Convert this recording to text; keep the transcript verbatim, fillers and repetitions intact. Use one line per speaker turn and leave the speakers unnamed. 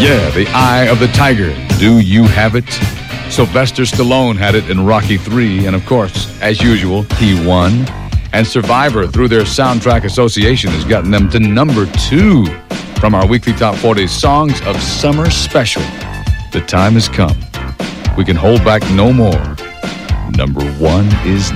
Yeah, The Eye of the Tiger. Do you have it? Sylvester Stallone had it in Rocky three, and of course, as usual, he won. And Survivor, through their soundtrack association, has gotten them to number two from our weekly Top forty Songs of Summer Special. The time has come. We can hold back no more. Number one is